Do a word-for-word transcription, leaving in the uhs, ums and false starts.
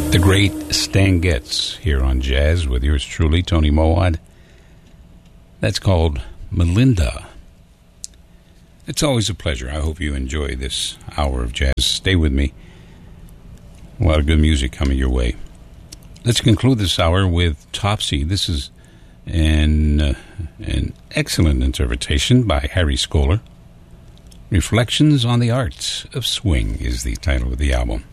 The great Stan Getz here on Jazz with yours truly, Tony Mowat. That's called Melinda. It's always a pleasure. I hope you enjoy this hour of jazz. Stay with me. A lot of good music coming your way. Let's conclude this hour with Topsy. This is an, uh, an excellent interpretation by Harry Skoller. Reflections on the Arts of Swing is the title of the album.